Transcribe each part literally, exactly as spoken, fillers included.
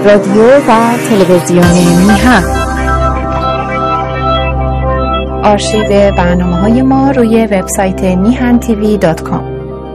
رادیو و تلویزیون میهن. آرشیو برنامه‌های ما روی وبسایت میهن تیوی دات کام.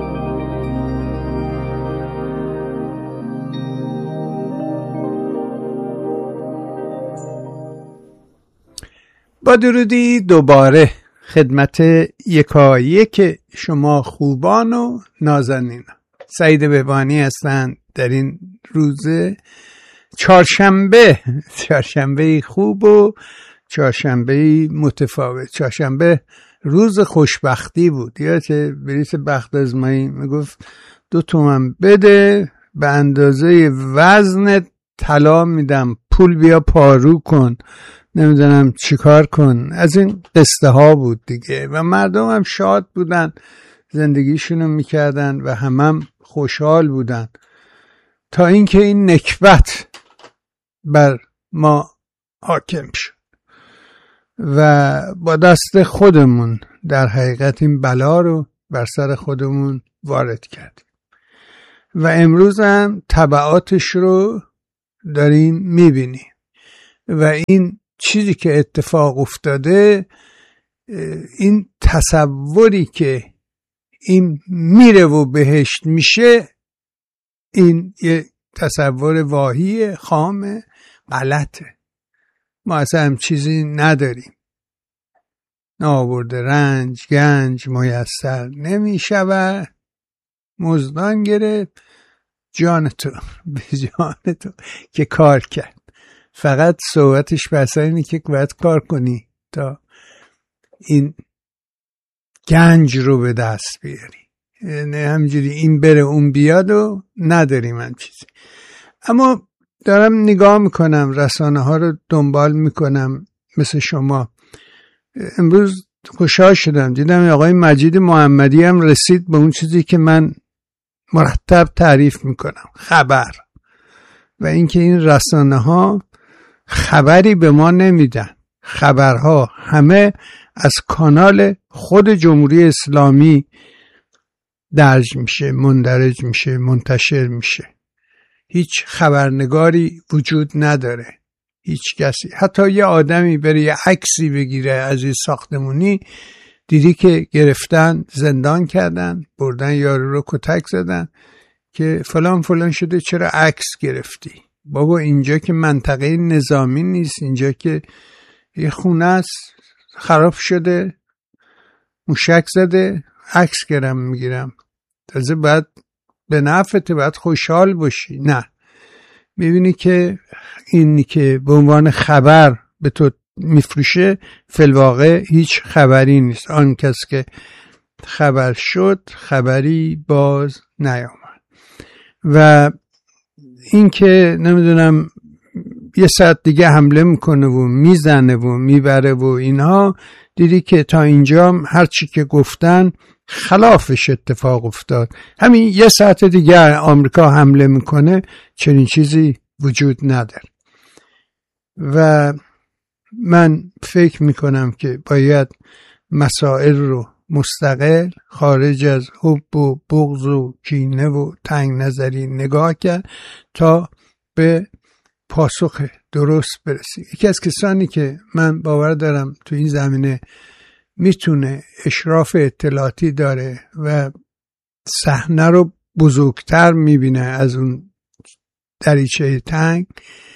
با درودی دوباره خدمت یکایک شما خوبان و نازنین. سعید بهبانی هستند در این روز چهارشنبه چهارشنبه خوب و چهارشنبه متفاوت. چهارشنبه روز خوشبختی بود. یادته بریس بخت آزمایی میگفت دو تومن بده به اندازه وزن طلا میدم، پول بیا پارو کن، نمیدونم چیکار کن. از این قصه ها بود دیگه و مردم هم شاد بودن، زندگیشونو میکردن و همم هم خوشحال بودن تا اینکه این نکبت بر ما حاکم شد و با دست خودمون در حقیقت این بلا رو بر سر خودمون وارد کردیم و امروز هم تبعاتش رو داریم میبینیم و این چیزی که اتفاق افتاده، این تصوری که این میره و بهشت میشه، این یه تصور واهی خام غلطه. ما اصلا هم چیزی نداریم. ناورده رنج گنج میسر نمیشود، مزدان گرفت جان تو به جان تو که کار کرد. فقط صحبتش بسا اینه که باید کار کنی تا این گنج رو به دست بیاری. یعنی همجوری این بره اون بیاد و نداریم هم چیزی. اما دارم نگاه میکنم، رسانه ها رو دنبال میکنم مثل شما. امروز خوشحال شدم دیدم آقای مجید محمدی هم رسید به اون چیزی که من مرتب تعریف میکنم، خبر. و اینکه این رسانه ها خبری به ما نمیدن. خبرها همه از کانال خود جمهوری اسلامی درج میشه، مندرج میشه، منتشر میشه. هیچ خبرنگاری وجود نداره، هیچ کسی. حتی یه آدمی بره یه عکسی بگیره از این ساختمونی، دیدی که گرفتن زندان کردن، بردن یارو رو کتک زدن که فلان فلان شده، چرا عکس گرفتی؟ بابا اینجا که منطقه نظامی نیست، اینجا که یه خونه است خراب شده، موشک زده، عکس گرم میگیرم. تازه باید به نفعت، باید خوشحال باشی. نه، میبینی که اینی که به عنوان خبر به تو میفروشه فی‌الواقع هیچ خبری نیست. آن کس که خبر شد خبری باز نیامد. و این که نمیدونم یه ساعت دیگه حمله میکنه و میزنه و میبره و اینها، دیدی که تا اینجا هر چی که گفتن خلافش اتفاق افتاد. همین یه ساعت دیگه آمریکا حمله میکنه، چنین چیزی وجود نداره. و من فکر میکنم که باید مسائل رو مستقل، خارج از حب و بغض و کینه و تنگ نظری نگاه کرد تا به پاسخ درست برسی. یکی از کسانی که من باور دارم تو این زمینه میتونه اشراف اطلاعاتی داره و صحنه رو بزرگتر میبینه از اون دریچه تنگ،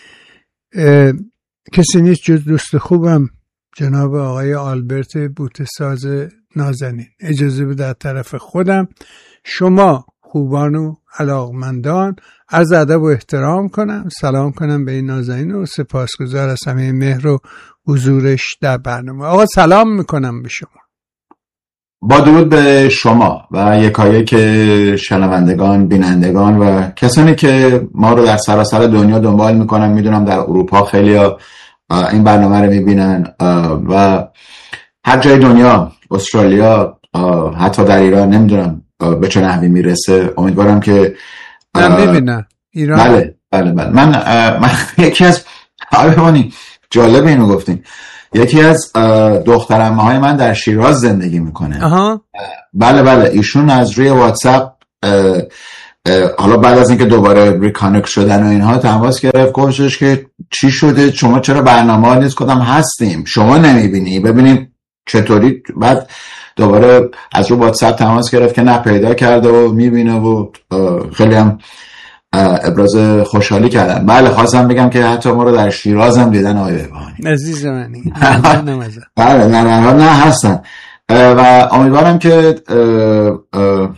کسی نیست جز دوست خوبم جناب آقای آلبرت بوتساز نازنین. اجازه بده در طرف خودم شما خوبان و علاقمندان از ادب و احترام کنم، سلام کنم به این نازنین و سپاسگزار از همه مهر و حضورش در برنامه. آقا سلام میکنم به شما. با درود به شما و یکایک شنوندگان، بینندگان و کسانی که ما رو در سراسر دنیا دنبال میکنن. میدونم در اروپا خیلی این برنامه رو میبینن و هر جای دنیا، استرالیا، حتی در ایران، نمیدونم به چه نحوی میرسه. امیدوارم که من میبینم ایران. بله بله بله من, من یکی از حالا جالب اینو گفتیم، یکی از دخترعمه های من در شیراز زندگی میکنه. اها. بله بله ایشون از روی واتساپ حالا بعد از اینکه دوباره ریکانکت شدن و اینها تماس گرفت، گفتش که چی شده، شما چرا برنامه نیست؟ کدام هستیم، شما نمیبینی، ببینیم چطوری. بعد دوباره از رو واتساپ تماس گرفت که نه پیدا کرده و میبینه و خیلی هم ابراز خوشحالی کردن. بله خواستم بگم که حتی ما رو در شیراز هم دیدن آقای بهبهانی عزیز منی. بله نه نه نه هستن و امیدوارم که اه اه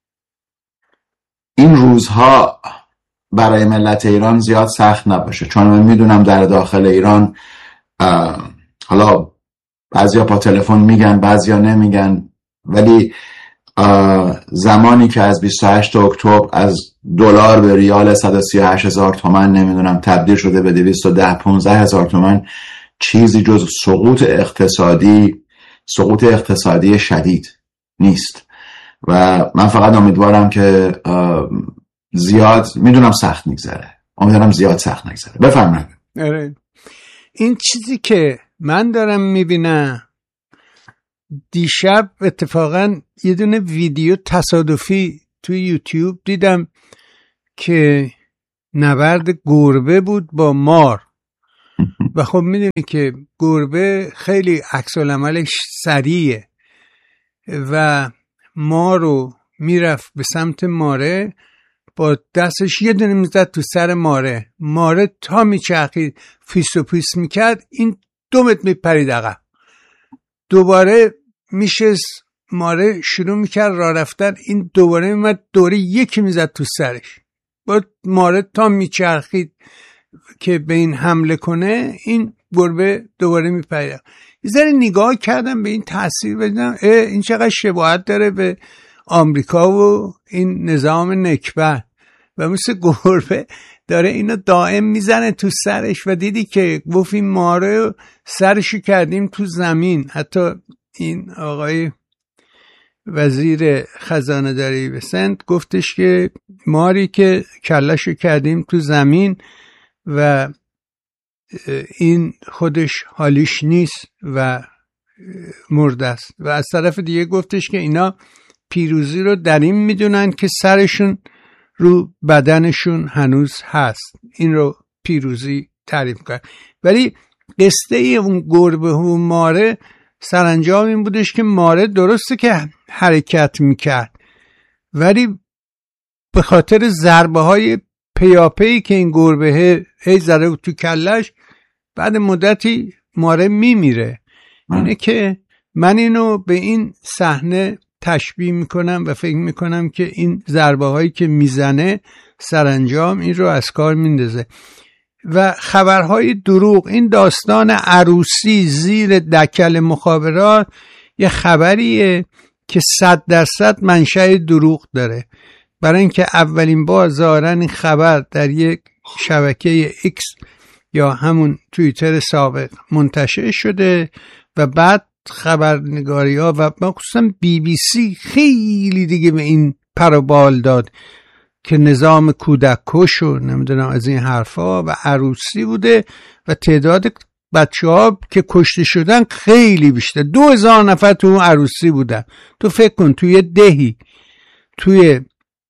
این روزها برای ملت ایران زیاد سخت نباشه، چون من میدونم در داخل ایران حالا بعضیا با تلفن میگن بعضیا نمیگن، ولی زمانی که از بیست و هشت اکتبر از دلار به ریال صد و سی و هشت هزار تومان نمیدونم تبدیل شده به دویست و ده پانزده هزار تومان، چیزی جز سقوط اقتصادی سقوط اقتصادی شدید نیست و من فقط امیدوارم که زیاد، میدونم سخت نگذره، امیدوارم زیاد سخت نگذره. بفرمایید. این چیزی که من دارم میبینم، دیشب اتفاقا یه دونه ویدیو تصادفی توی یوتیوب دیدم که نبرد گربه بود با مار و خب میدونی که گربه خیلی عکس العملش سریعه و مارو میرفت به سمت ماره، با دستش یه دونه میزد تو سر ماره، ماره تا میچرخید فیس و پیس میکرد، این دومت میپرید عقب، دوباره میشست ماره شروع میکرد راه رفتن، این دوباره میمد دوره یکی میزد تو سرش، با ماره تا میچرخید که به این حمله کنه، این گربه دوباره میپرید. یه ذره نگاه کردم به این تاثیر، بدیدم این چقدر شباهت داره به آمریکا و این نظام نکبت و مثل گربه داره اینو دائم میزنه تو سرش و دیدی که گفتیم ماره سرشو کردیم تو زمین. حتی این آقای وزیر خزانه داری به سند گفتش که ماری که کلشو کردیم تو زمین و این خودش حالیش نیست و مرده است، و از طرف دیگه گفتش که اینا پیروزی رو در این میدونن که سرشون رو بدنشون هنوز هست، این رو پیروزی تعریف کرد. ولی قصه اون گربه و ماره سرانجام این بودش که ماره درسته که حرکت میکرد، ولی به خاطر ضربه های پیاپی که این گربه هی زده بود تو کلش، بعد مدتی ماره میمیره. اینه که من اینو به این صحنه تشبیه میکنم و فکر میکنم که این ضربه هایی که میزنه سرانجام این رو از کار میندازه. و خبرهای دروغ، این داستان عروسی زیر دکل مخابرات یه خبریه که صد درصد منشأ دروغ داره، برای اینکه اولین بار ظاهراً این خبر در یک شبکه ایکس یا همون توییتر سابق منتشر شده و بعد خبرنگاری ها و مخصوصا بی بی سی خیلی دیگه به این پروبال داد که نظام کودک کش و نمیدونم از این حرفا و عروسی بوده و تعداد بچه ها که کشته شدن خیلی بیشتر، دو هزار نفر تو اون عروسی بودن. تو فکر کن توی دهی توی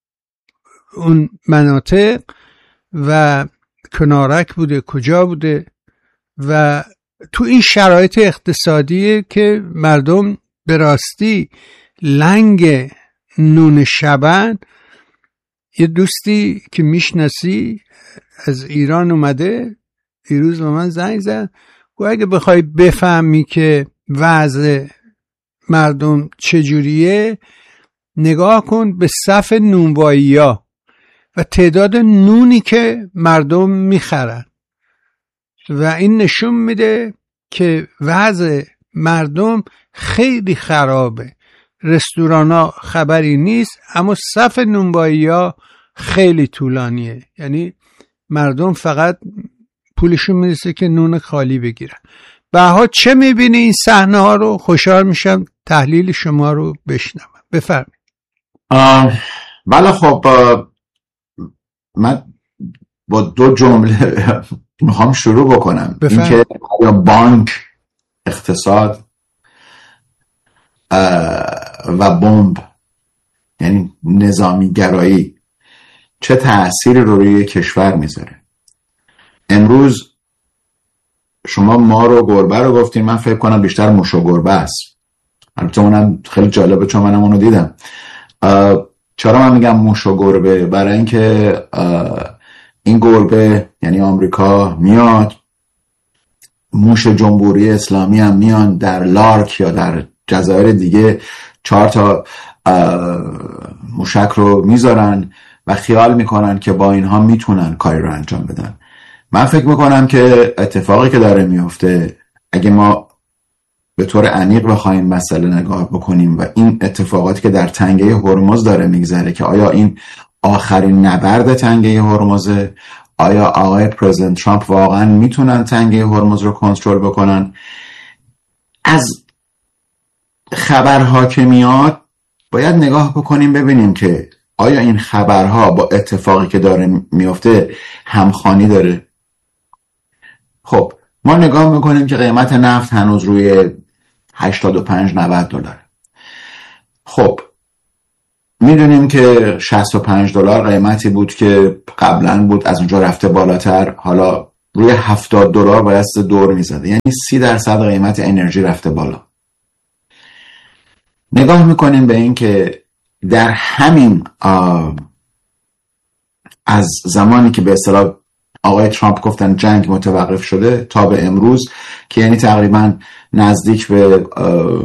اون مناطق و کنارک بوده کجا بوده و تو این شرایط اقتصادی که مردم به راستی لنگ نون شبن. یه دوستی که میشناسی از ایران اومده دیروز به من زنگ زد، گفت اگه بخوای بفهمی که وضع مردم چجوریه نگاه کن به صف نونوایی‌ها و تعداد نونی که مردم میخرن و این نشون میده که وضع مردم خیلی خرابه. رستورانا خبری نیست، اما صف نونوایی‌ها خیلی طولانیه، یعنی مردم فقط پولشون میرسه که نون خالی بگیرن. بها چه میبینی این صحنه ها رو؟ خوشحال میشم تحلیل شما رو بشنوم. بفرمایید. بله خب من با دو جمله میخوام شروع بکنم. اینکه یا بانک، اقتصاد و بمب، یعنی نظامی گرایی چه تأثیری رو روی کشور میذاره. امروز شما ما رو گربه رو گفتین، من فکر کنم بیشتر موش و گربه است. البته اونم خیلی جالبه چون منم اونو دیدم. چرا من میگم موش و گربه؟ برای اینکه این گربه یعنی آمریکا میاد، موش جمهوری اسلامی هم میان در لارک یا در جزایر دیگه چهار تا موشک رو میذارن و خیال میکنن که با اینها میتونن کاری رو انجام بدن. من فکر میکنم که اتفاقی که داره میفته، اگه ما به طور عمیق بخوایم مسئله نگاه بکنیم و این اتفاقاتی که در تنگه هرمز داره میگذره، که آیا این آخرین نبرد تنگه هرمزه؟ آیا آقای پرزیدنت ترامپ واقعا میتونن تنگه هرمز رو کنترل بکنن؟ از خبرها که میاد باید نگاه بکنیم ببینیم که آیا این خبرها با اتفاقی که داره میفته همخوانی داره. خب ما نگاه میکنیم که قیمت نفت هنوز روی هشتاد و پنج نود دلار. خب میدونیم که شصت و پنج دلار قیمتی بود که قبلا بود، از اونجا رفته بالاتر، حالا روی هفتاد دلار باید دور میزده، یعنی سی درصد قیمت انرژی رفته بالا. نگاه میکنیم به این که در همین از زمانی که به اصطلاح آقای ترامپ گفتن جنگ متوقف شده تا به امروز، که یعنی تقریبا نزدیک به